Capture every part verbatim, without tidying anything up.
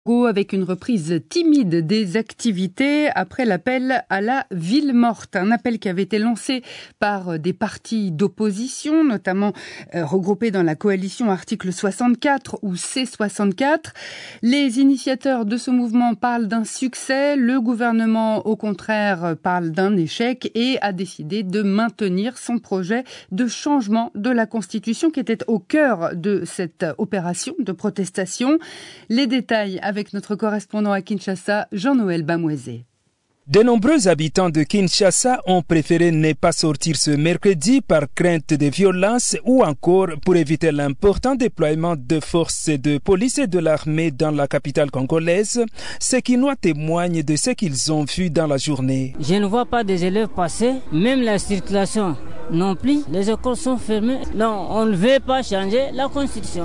Avec une reprise timide des activités après l'appel à la ville morte. Un appel qui avait été lancé par des partis d'opposition, notamment euh, regroupés dans la coalition article soixante-quatre ou C soixante-quatre. Les initiateurs de ce mouvement parlent d'un succès. Le gouvernement, au contraire, parle d'un échec et a décidé de maintenir son projet de changement de la Constitution qui était au cœur de cette opération de protestation. Les détails avec notre correspondant à Kinshasa, Jean-Noël Bamouezé. De nombreux habitants de Kinshasa ont préféré ne pas sortir ce mercredi par crainte de violence ou encore pour éviter l'important déploiement de forces de police et de l'armée dans la capitale congolaise, ce qui nous témoigne de ce qu'ils ont vu dans la journée. Je ne vois pas des élèves passer, même la circulation non plus. Les écoles sont fermées. Non, on ne veut pas changer la Constitution.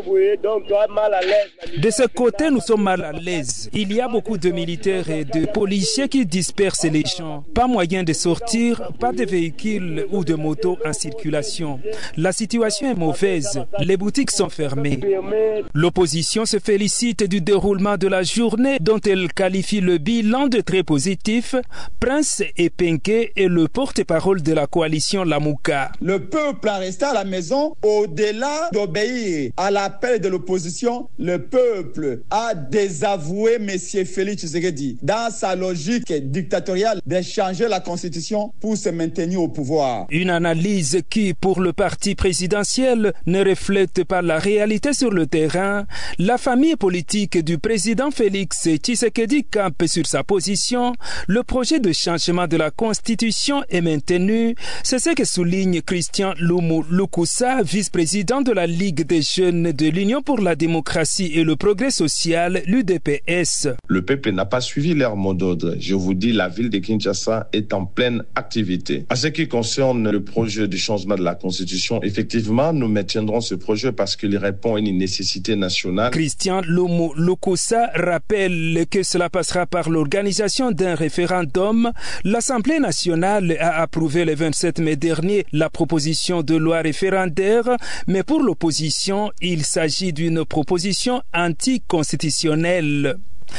De ce côté, nous sommes mal à l'aise. Il y a beaucoup de militaires et de policiers qui dispersent les gens. Pas moyen de sortir, pas de véhicules ou de motos en circulation. La situation est mauvaise. Les boutiques sont fermées. L'opposition se félicite du déroulement de la journée dont elle qualifie le bilan de très positif. Prince Epenke est le porte-parole de la coalition Lamouka. Le peuple a resté à la maison. Au-delà d'obéir à l'appel de l'opposition, le peuple a désavoué M. Félix Tshisekedi dans sa logique dictatoriale de changer la constitution pour se maintenir au pouvoir. Une analyse qui, pour le parti présidentiel, ne reflète pas la réalité sur le terrain. La famille politique du président Félix Tshisekedi campe sur sa position. Le projet de changement de la constitution est maintenu. C'est ce que souligne Christian Lumu Lukusa, vice-président de la Ligue des jeunes de l'Union pour la démocratie et le progrès social, l'U D P S. Le peuple n'a pas suivi leur mot d'ordre. Je vous dis, la ville de Kinshasa est en pleine activité. À ce qui concerne le projet de changement de la Constitution, effectivement, nous maintiendrons ce projet parce qu'il répond à une nécessité nationale. Christian Lumu Lukusa rappelle que cela passera par l'organisation d'un référendum. L'Assemblée nationale a approuvé le vingt-sept mai dernier la proposition de loi référendaire, mais pour l'opposition, il s'agit d'une proposition anticonstitutionnelle.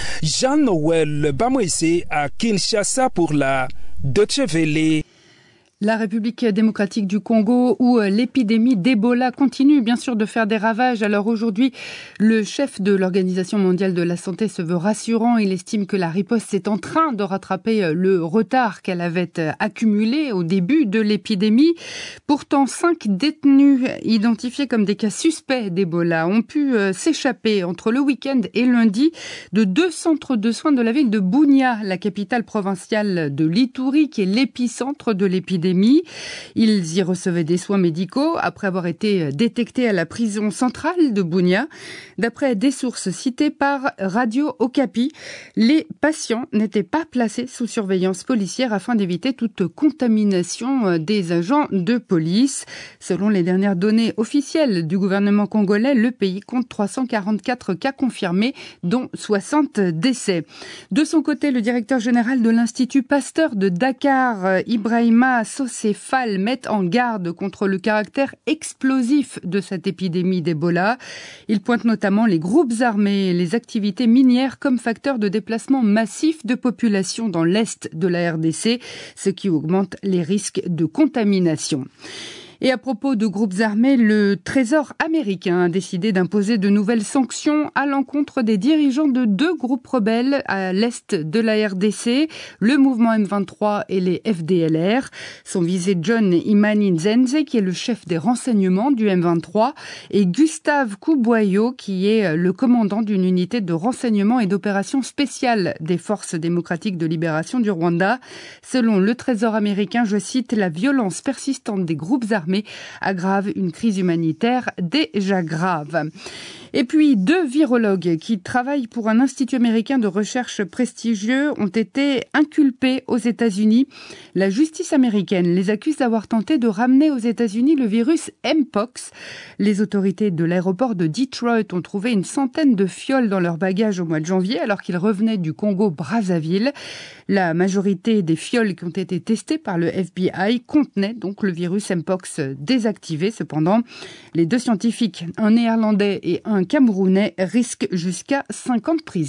Jean-Noël Bamouezé à Kinshasa pour la Deutsche Welle. La République démocratique du Congo, où l'épidémie d'Ebola continue bien sûr de faire des ravages. Alors aujourd'hui, le chef de l'Organisation mondiale de la santé se veut rassurant. Il estime que la riposte est en train de rattraper le retard qu'elle avait accumulé au début de l'épidémie. Pourtant, cinq détenus identifiés comme des cas suspects d'Ebola ont pu s'échapper entre le week-end et lundi de deux centres de soins de la ville de Bunia, la capitale provinciale de l'Ituri, qui est l'épicentre de l'épidémie. Ils y recevaient des soins médicaux après avoir été détectés à la prison centrale de Bunia. D'après des sources citées par Radio Okapi, les patients n'étaient pas placés sous surveillance policière afin d'éviter toute contamination des agents de police. Selon les dernières données officielles du gouvernement congolais, le pays compte trois cent quarante-quatre cas confirmés, dont soixante décès. De son côté, le directeur général de l'Institut Pasteur de Dakar, Ibrahima Socéphale, met en garde contre le caractère explosif de cette épidémie d'Ebola. Il pointe notamment les groupes armés et les activités minières comme facteurs de déplacement massif de population dans l'est de la R D C, ce qui augmente les risques de contamination. Et à propos de groupes armés, le Trésor américain a décidé d'imposer de nouvelles sanctions à l'encontre des dirigeants de deux groupes rebelles à l'est de la R D C, le mouvement M vingt-trois et les F D L R. Sont visés John Imani Nzenze, qui est le chef des renseignements du M vingt-trois, et Gustave Kubwayo, qui est le commandant d'une unité de renseignement et d'opération spéciale des forces démocratiques de libération du Rwanda. Selon le Trésor américain, je cite, la violence persistante des groupes armés aggrave une crise humanitaire déjà grave. Et puis, deux virologues qui travaillent pour un institut américain de recherche prestigieux ont été inculpés aux États-Unis. La justice américaine les accuse d'avoir tenté de ramener aux États-Unis le virus Mpox. Les autorités de l'aéroport de Detroit ont trouvé une centaine de fioles dans leur bagage au mois de janvier alors qu'ils revenaient du Congo-Brazzaville. La majorité des fioles qui ont été testées par le F B I contenaient donc le virus Mpox désactivés. Cependant, les deux scientifiques, un néerlandais et un camerounais, risquent jusqu'à cinq ans de prison.